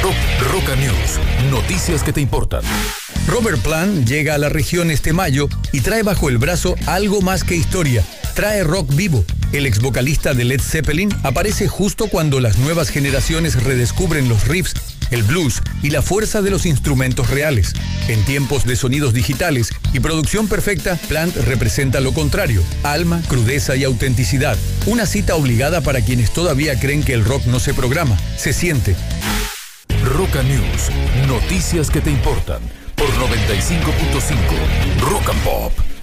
Roca News, noticias que te importan. Robert Plant llega a la región este mayo y trae bajo el brazo algo más que historia. Trae rock vivo. El ex vocalista de Led Zeppelin aparece justo cuando las nuevas generaciones redescubren los riffs, el blues y la fuerza de los instrumentos reales. En tiempos de sonidos digitales y producción perfecta, Plant representa lo contrario: alma, crudeza y autenticidad. Una cita obligada para quienes todavía creen que el rock no se programa, se siente. Roca News, noticias que te importan por 95.5 Rock and Pop.